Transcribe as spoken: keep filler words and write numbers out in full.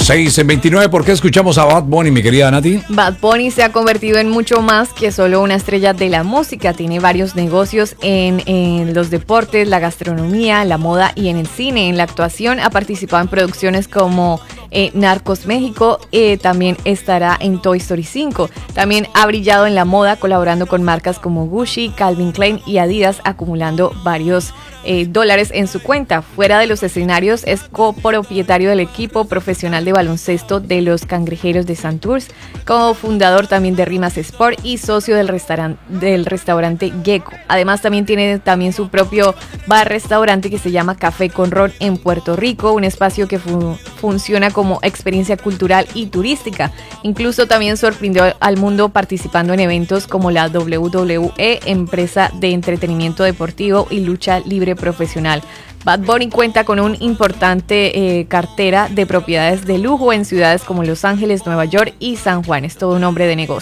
seis en veintinueve, ¿por qué escuchamos a Bad Bunny, mi querida Nati? Bad Bunny se ha convertido en mucho más que solo una estrella de la música. Tiene varios negocios en, en los deportes, la gastronomía, la moda y en el cine. En la actuación ha participado en producciones como eh, Narcos México, eh, también estará en Toy Story cinco. También ha brillado en la moda colaborando con marcas como Gucci, Calvin Klein y Adidas, acumulando varios eh, dólares en su cuenta. Fuera de los escenarios es copropietario del equipo profesional de baloncesto de los Cangrejeros de Santurce, como fundador también de Rimas Sport y socio del, restauran- del restaurante Gecko. Además también tiene también su propio bar-restaurante que se llama Café con Ron en Puerto Rico, un espacio que fu- funciona como experiencia cultural y turística. Incluso también sorprendió al mundo participando en eventos como la W W E, empresa de entretenimiento deportivo y lucha libre profesional. Bad Bunny cuenta con una importante eh, cartera de propiedades de lujo en ciudades como Los Ángeles, Nueva York y San Juan. Es todo un hombre de negocios.